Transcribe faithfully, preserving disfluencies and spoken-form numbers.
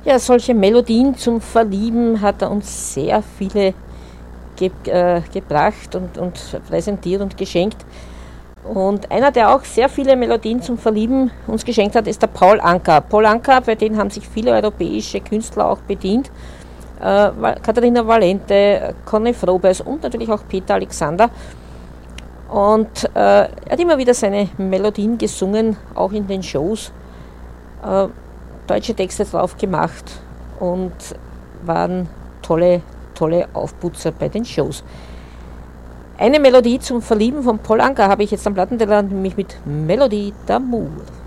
Ja, solche Melodien zum Verlieben hat er uns sehr viele ge äh, gebracht und, und präsentiert und geschenkt. Und einer, der auch sehr viele Melodien zum Verlieben uns geschenkt hat, ist der Paul Anka. Paul Anka, bei dem haben sich viele europäische Künstler auch bedient. Äh, Katharina Valente, Conny Frobergs und natürlich auch Peter Alexander. Und äh, er hat immer wieder seine Melodien gesungen, auch in den Shows. Äh, deutsche Texte drauf gemacht und waren tolle, tolle Aufputzer bei den Shows. Eine Melodie zum Verlieben von Paul Anka habe ich jetzt am Plattenteller, nämlich mit Melodie d'Amour.